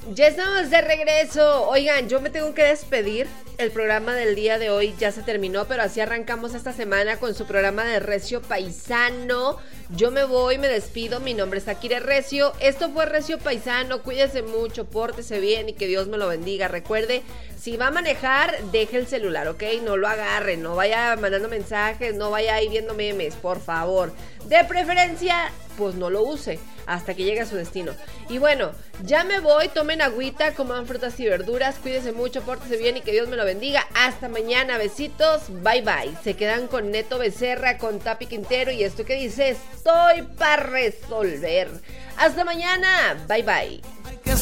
Ya estamos de regreso. Oigan, yo me tengo que despedir. El programa del día de hoy ya se terminó, pero así arrancamos esta semana con su programa de Recio Paisano. Yo me voy, me despido. Mi nombre es Akira Recio. Esto fue Recio Paisano. Cuídese mucho, pórtese bien y que Dios me lo bendiga. Recuerde, si va a manejar, deje el celular, ¿ok? No lo agarre, no vaya mandando mensajes, no vaya ahí viendo memes, por favor. De preferencia, pues no lo use hasta que llegue a su destino. Y bueno, ya me voy, tomen agüita, coman frutas y verduras, cuídense mucho, pórtense bien y que Dios me lo bendiga. Hasta mañana, besitos, bye bye. Se quedan con Neto Becerra, con Tapi Quintero y esto que dice, estoy para resolver. Hasta mañana, bye bye.